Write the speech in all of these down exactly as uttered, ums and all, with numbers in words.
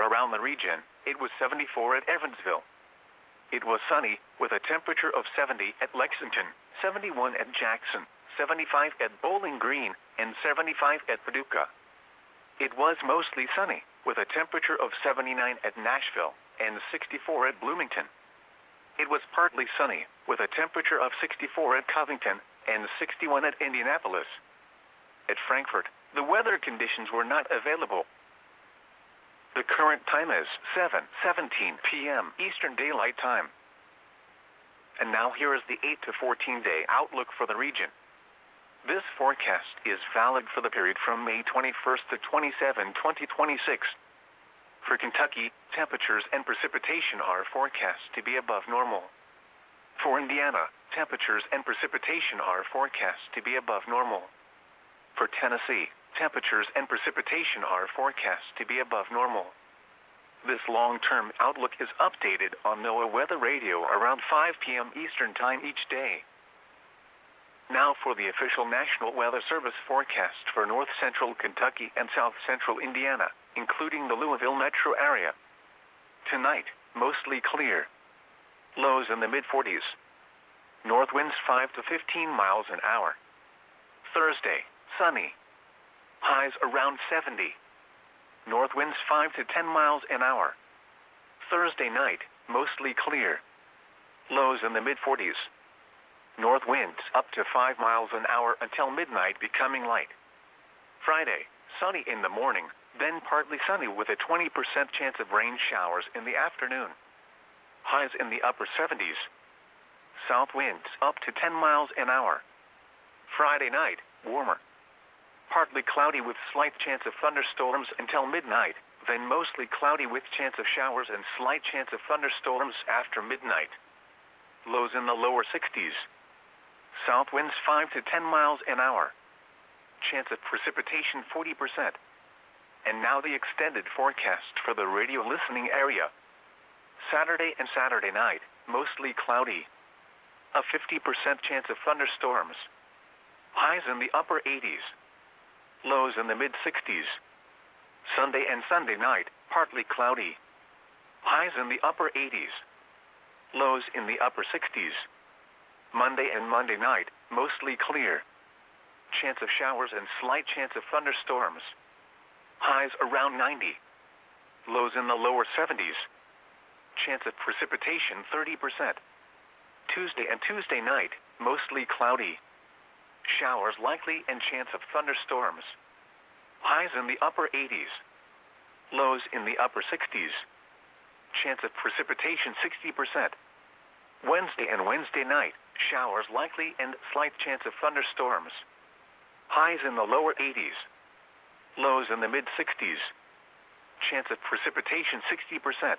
around the region, it was seventy-four at Evansville. It was sunny, with a temperature of seventy at Lexington, seventy-one at Jackson, seventy-five at Bowling Green, and seventy-five at Paducah. It was mostly sunny, with a temperature of seventy-nine at Nashville, and sixty-four at Bloomington. It was partly sunny, with a temperature of sixty-four at Covington, and sixty-one at Indianapolis. At Frankfort, the weather conditions were not available. The current time is seven seventeen p m Eastern Daylight Time. And now here is the eight to fourteen day outlook for the region. This forecast is valid for the period from May twenty-first to twenty-seventh, twenty twenty-six. For Kentucky, temperatures and precipitation are forecast to be above normal. For Indiana, temperatures and precipitation are forecast to be above normal. For Tennessee, temperatures and precipitation are forecast to be above normal. This long-term outlook is updated on NOAA Weather Radio around five p m Eastern Time each day. Now for the official National Weather Service forecast for north central Kentucky and south central Indiana, including the Louisville metro area. Tonight, mostly clear. Lows in the mid forties. North winds five to fifteen miles an hour. Thursday, sunny. Highs around seventy. North winds five to ten miles an hour. Thursday night, mostly clear. Lows in the mid forties. North winds up to five miles an hour until midnight, becoming light. Friday, sunny in the morning, then partly sunny with a twenty percent chance of rain showers in the afternoon. Highs in the upper seventies. South winds up to ten miles an hour. Friday night, warmer. Partly cloudy with slight chance of thunderstorms until midnight, then mostly cloudy with chance of showers and slight chance of thunderstorms after midnight. Lows in the lower sixties. South winds five to ten miles an hour. Chance of precipitation forty percent. And now the extended forecast for the radio listening area. Saturday and Saturday night, mostly cloudy. A fifty percent chance of thunderstorms. Highs in the upper eighties. Lows in the mid sixties. Sunday and Sunday night, partly cloudy. Highs in the upper eighties. Lows in the upper sixties. Monday and Monday night, mostly clear. Chance of showers and slight chance of thunderstorms. Highs around ninety. Lows in the lower seventies. Chance of precipitation thirty percent. Tuesday and Tuesday night, mostly cloudy. Showers likely and chance of thunderstorms. Highs in the upper eighties. Lows in the upper sixties. Chance of precipitation sixty percent. Wednesday and Wednesday night, showers likely and slight chance of thunderstorms. Highs in the lower eighties. Lows in the mid sixties. Chance of precipitation sixty percent.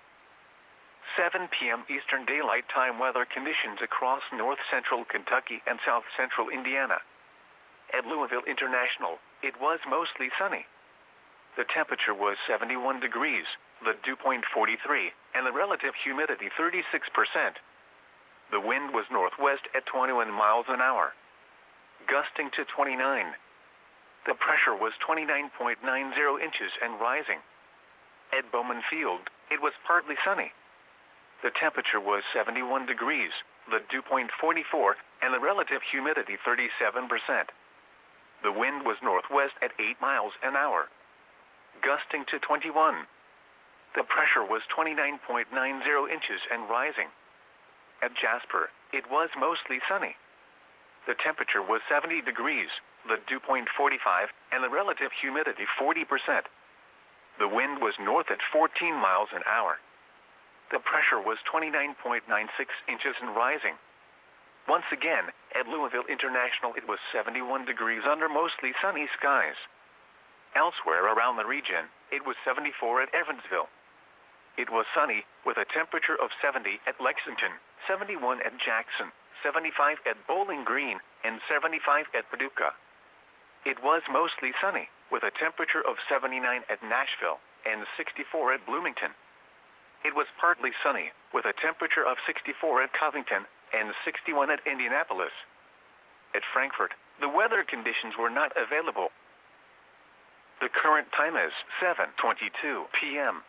seven p m Eastern Daylight Time weather conditions across north central Kentucky and south central Indiana. At Louisville International, it was mostly sunny. The temperature was seventy-one degrees, the dew point forty-three, and the relative humidity thirty-six percent. The wind was northwest at twenty-one miles an hour, gusting to twenty-nine. The pressure was twenty-nine point nine zero inches and rising. At Bowman Field, it was partly sunny. The temperature was seventy-one degrees, the dew point forty-four, and the relative humidity thirty-seven percent. The wind was northwest at eight miles an hour, gusting to twenty-one. The pressure was twenty-nine point nine zero inches and rising. At Jasper, it was mostly sunny. The temperature was seventy degrees, the dew point forty-five, and the relative humidity forty percent. The wind was north at fourteen miles an hour. The pressure was twenty-nine point nine six inches and rising. Once again, at Louisville International, it was seventy-one degrees under mostly sunny skies. Elsewhere around the region, it was seventy-four at Evansville. It was sunny, with a temperature of seventy at Lexington, seventy-one at Jackson, seventy-five at Bowling Green, and seventy-five at Paducah. It was mostly sunny, with a temperature of seventy-nine at Nashville, and sixty-four at Bloomington. It was partly sunny, with a temperature of sixty-four at Covington, and sixty-one at Indianapolis. At Frankfort, the weather conditions were not available. The current time is seven twenty-two p m